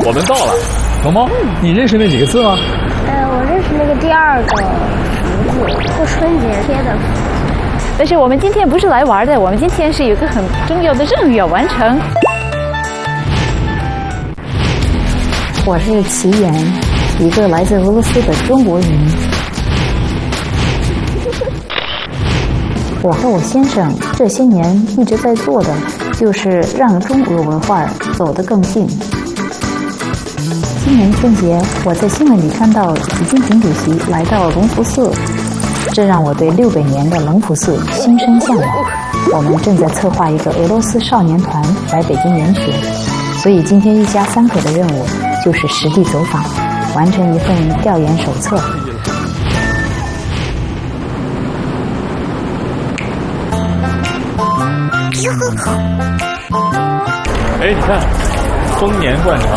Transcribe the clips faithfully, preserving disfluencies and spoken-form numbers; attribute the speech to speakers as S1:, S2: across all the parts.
S1: 我们到了。龙猫，你认识那几个字吗？
S2: 呃，我认识那个第二个福字，过春节贴的福。
S3: 但是我们今天不是来玩的，我们今天是有个很重要的任务要完成。
S4: 我是齐岩，一个来自俄罗斯的中国人。我和我先生这些年一直在做的，就是让中俄文化走得更近。今年春节，我在新闻里看到习近平主席来到隆福寺，这让我对六百年的隆福寺心生向往。我们正在策划一个俄罗斯少年团来北京研学，所以今天一家三口的任务就是实地走访，完成一份调研手册。
S1: 哎，你看，丰年灌肠。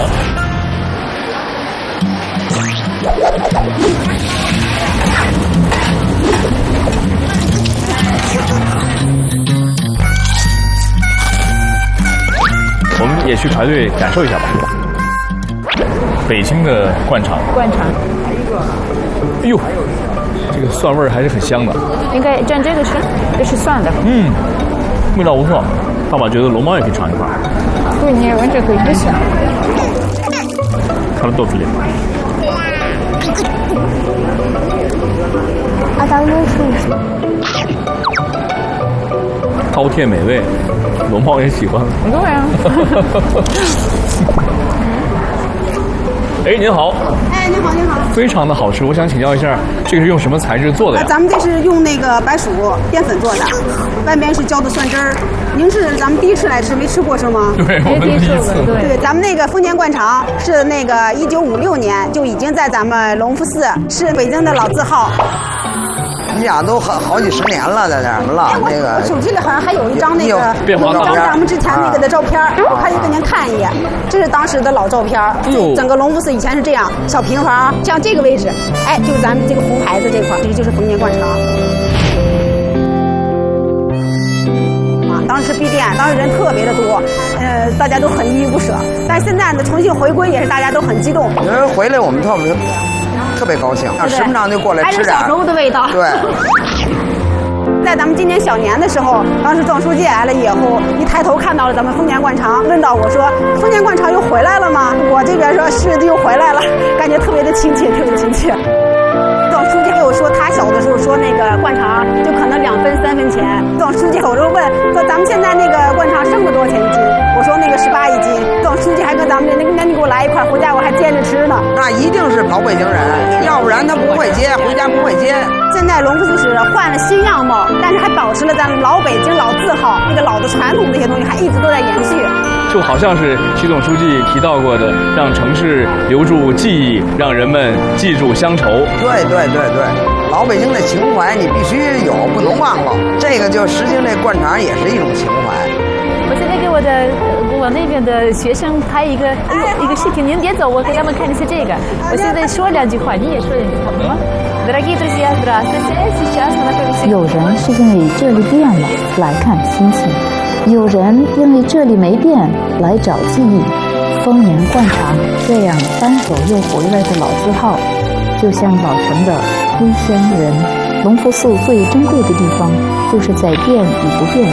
S1: 我们也去排队感受一下吧。北京的灌肠。
S3: 灌肠。
S1: 哎呦，这个蒜味儿还是很香的。
S3: 应该蘸这个吃，这是蒜的。
S1: 嗯，味道不错。爸爸觉得龙猫也可以尝一块。
S3: 对，你完全可以吃。
S1: 看到豆腐里。
S2: 啊，当中是
S1: 饕餮美味，龙猫也喜欢。
S3: 对啊。
S1: 哎，您好。
S5: 哎，您好，您好。
S1: 非常的好吃，我想请教一下，这个是用什么材质做的呀？
S5: 咱们这是用那个白薯淀粉做的，外面是浇的蒜汁儿。您是咱们第一次来吃，没吃过是吗？
S1: 对，我们第一次。
S3: 对，
S5: 对，咱们那个丰年灌肠是那个一九五六年就已经在咱们隆福寺，是北京的老字号。
S6: 你俩都好好几十年了，在这儿了。
S5: 哎，我
S6: 那个
S5: 我手机里好像还有一张那个
S1: 变化照片，
S5: 一张咱们之前那个的照片，我可以给您看一眼。这是当时的老照片，整个隆福寺以前是这样，小平房，像这个位置，哎，就是咱们这个红牌子这块，这就是丰年灌肠。啊，当时闭店，当时人特别的多，呃，大家都很依依不舍。但是现在呢，重新回归也是大家都很激动。
S6: 有人回来，我们特别特别高兴，时不常就过来吃点。
S5: 还是小时候的味道。
S6: 对。
S5: 在咱们今年小年的时候，当时郑书记来了以后，一抬头看到了咱们丰年灌肠，问到我说：“丰年灌肠又回来了吗？”我这边说是又回来了，感觉特别的亲切，特别亲切。郑书记跟我说，他小的时候说那个灌肠就可能两分三分钱。郑书记有时候问说：“咱们现在那个灌肠剩了多少钱一斤？”我说那个十八一斤。郑书记还跟咱们那那你给我来一块，回家我还煎着吃呢。
S6: 那一定是老北京人，要不然他不会接，回家不会接。
S5: 现在隆福寺是换了新样貌，但是还保持了咱们老北京老字号，那个老的传统这些东西还一直都在延续。
S1: 就好像是习总书记提到过的，让城市留住记忆，让人们记住乡愁。
S6: 对对对对，老北京的情怀你必须有，不能忘了。这个就实行这灌肠也是一种情怀。
S3: 我现在给我的我那边的学生拍一个一个视频，您别走，我给他们看的是这个。我现在说两句话，你也说两句话，好吗？
S4: 有人是因为这里变了来看新鲜，有人因为这里没变来找记忆。丰年灌肠这样搬走又回来的老字号，就像老城的归乡人。隆福寺最珍贵的地方，就是在变与不变